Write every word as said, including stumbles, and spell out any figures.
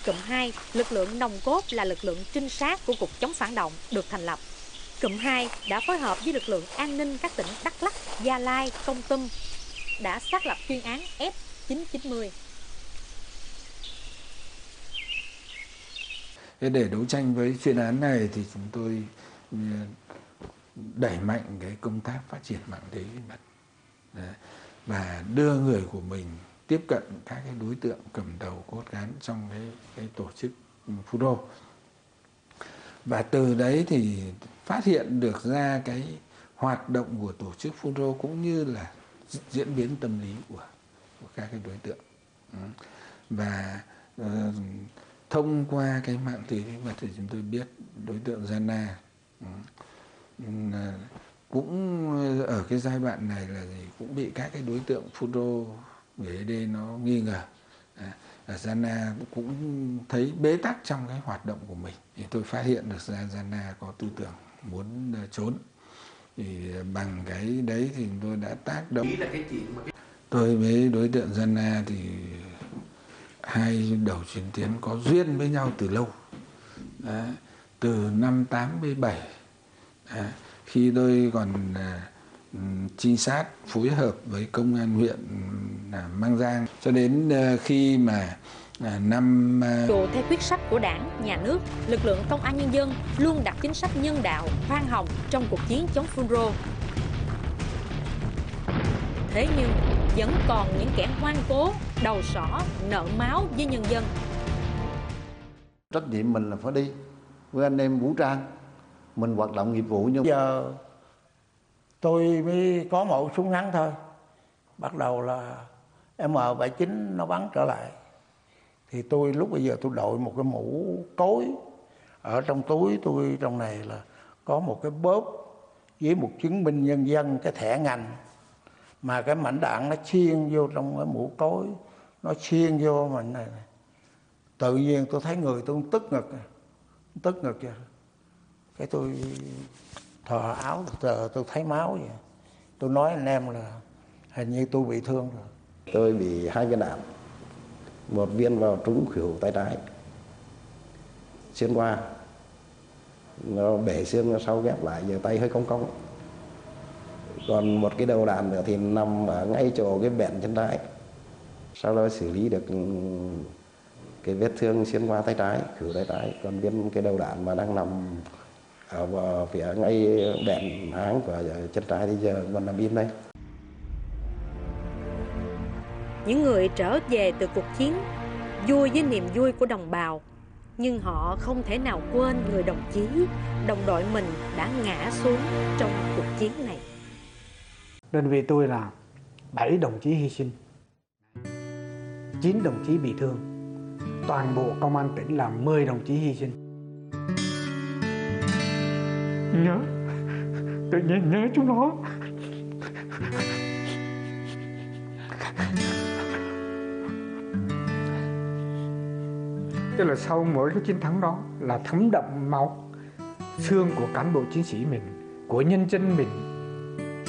cụm hai, lực lượng nòng cốt là lực lượng trinh sát của Cục Chống phản động được thành lập. Cụm hai đã phối hợp với lực lượng an ninh các tỉnh Đắk Lắk, Gia Lai, Kon Tum đã xác lập chuyên án F chín chín mươi. Để đấu tranh với chuyên án này thì chúng tôi đẩy mạnh cái công tác phát triển mạng lưới bí mật và đưa người của mình tiếp cận các cái đối tượng cầm đầu cốt cán trong cái, cái tổ chức phun rô. Và từ đấy thì phát hiện được ra cái hoạt động của tổ chức phun rô cũng như là diễn biến tâm lý của, của các cái đối tượng. Và uh, thông qua cái mạng lưới bí mật thì chúng tôi biết đối tượng Jana uh, cũng ở cái giai đoạn này là gì cũng bị các cái đối tượng phun rô về e đê nó nghi ngờ. À, Jana cũng thấy bế tắc trong cái hoạt động của mình, thì tôi phát hiện được ra Jana có tư tưởng muốn trốn, thì bằng cái đấy thì tôi đã tác động. Tôi với đối tượng Jana thì hai đầu chiến tuyến có duyên với nhau từ lâu. Đó, từ năm tám mươi bảy, à, khi tôi còn à, trinh sát phối hợp với công an huyện à, Mang Giang, cho đến à, khi mà à, năm à... Dù theo quyết sách của Đảng, Nhà nước, lực lượng công an nhân dân luôn đặt chính sách nhân đạo, khoan hồng trong cuộc chiến chống phun rô. Thế nhưng vẫn còn những kẻ ngoan cố, đầu sỏ, nợ máu với nhân dân. Trách nhiệm mình là phải đi với anh em vũ trang, mình hoạt động nghiệp vụ. Nhưng giờ tôi mới có một súng ngắn thôi. Bắt đầu là M bảy chín nó bắn trở lại. Thì tôi lúc bây giờ tôi đội một cái mũ cối. Ở trong túi tôi trong này là có một cái bóp với một chứng minh nhân dân, cái thẻ ngành. Mà cái mảnh đạn nó xuyên vô trong cái mũ cối, nó xuyên vô mình này, này. Tự nhiên tôi thấy người tôi tức ngực, tức ngực kìa. Cái tôi thò áo, tôi, tôi thấy máu vậy. Tôi nói anh em là hình như tôi bị thương rồi. Tôi bị hai viên đạn, một viên vào trúng khuỷu tay trái, xuyên qua, nó bể xương sau ghép lại, giờ tay hơi cong cong. Còn một cái đầu đạn nữa thì nằm ở ngay chỗ cái bẹn chân trái. Sau đó xử lý được cái vết thương xuyên qua tay trái, khuỷu tay trái. Còn viên cái đầu đạn mà đang nằm ở phía ngay bẹn háng của chân trái thì giờ còn nằm im đây. Những người trở về từ cuộc chiến vui với niềm vui của đồng bào, nhưng họ không thể nào quên người đồng chí, đồng đội mình đã ngã xuống trong cuộc chiến này. Đơn vị tôi là bảy đồng chí hy sinh, chín đồng chí bị thương, toàn bộ công an tỉnh là mười đồng chí hy sinh. Nhớ, tự nhiên nhớ chúng nó. Tức là sau mỗi cái chiến thắng đó là thấm đậm máu xương của cán bộ chiến sĩ mình, của nhân dân mình,